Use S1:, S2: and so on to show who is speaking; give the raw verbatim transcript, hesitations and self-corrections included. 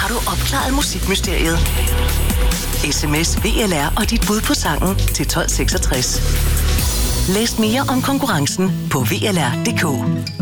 S1: Har du opklaret musikmysteriet? Sms V L R og dit bud på sangen til tolv seksogtres. Læs mere om konkurrencen på V L R punktum d k.